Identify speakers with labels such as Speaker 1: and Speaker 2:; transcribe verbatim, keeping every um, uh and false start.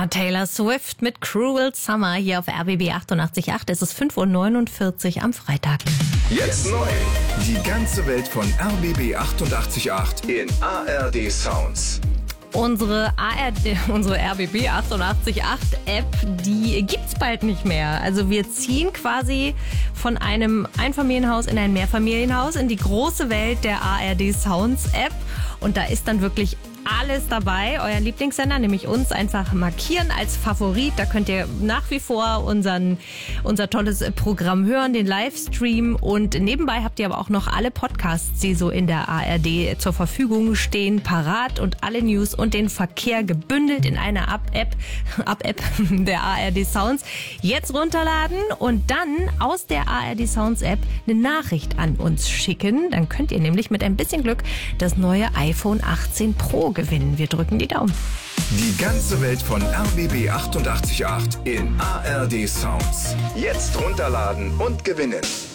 Speaker 1: Ja, Taylor Swift mit Cruel Summer hier auf R B B achtundachtzig Komma acht. Es ist fünf Uhr neunundvierzig am Freitag.
Speaker 2: Jetzt neu. Die ganze Welt von R B B achtundachtzig Komma acht in A R D Sounds.
Speaker 1: Unsere A R D, unsere R B B achtundachtzig Komma acht App, die gibt's bald nicht mehr. Also wir ziehen quasi von einem Einfamilienhaus in ein Mehrfamilienhaus in die große Welt der A R D Sounds App. Und da ist dann wirklich alles dabei. Euren Lieblingssender, nämlich uns, einfach markieren als Favorit. Da könnt ihr nach wie vor unseren, unser tolles Programm hören, den Livestream. Und nebenbei habt ihr aber auch noch alle Podcasts, die so in der A R D zur Verfügung stehen, parat und alle News und den Verkehr gebündelt in einer App, App der A R D Sounds. Jetzt runterladen und dann aus der A R D Sounds App eine Nachricht an uns schicken. Dann könnt ihr nämlich mit ein bisschen Glück das neue iPhone achtzehn Pro gewinnen. Wir drücken die Daumen.
Speaker 2: Die ganze Welt von R B B achtundachtzig Komma acht in A R D Sounds. Jetzt runterladen und gewinnen.